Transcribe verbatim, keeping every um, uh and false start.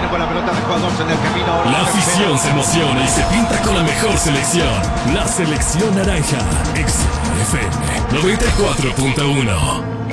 viene con la pelota, dejó a dos en el camino. La afición se emociona y se pinta con la mejor selección. La selección naranja. X F M noventa y cuatro punto uno.